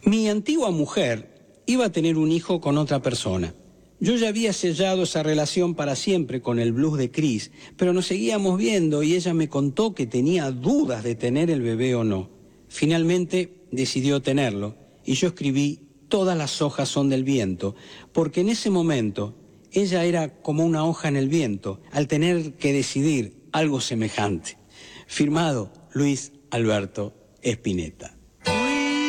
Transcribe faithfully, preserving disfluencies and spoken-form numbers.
Mi antigua mujer iba a tener un hijo con otra persona. Yo ya había sellado esa relación para siempre con el blues de Chris, pero nos seguíamos viendo y ella me contó que tenía dudas de tener el bebé o no. Finalmente decidió tenerlo y yo escribí Todas las hojas son del viento, porque en ese momento ella era como una hoja en el viento, al tener que decidir algo semejante. Firmado Luis Alberto Spinetta.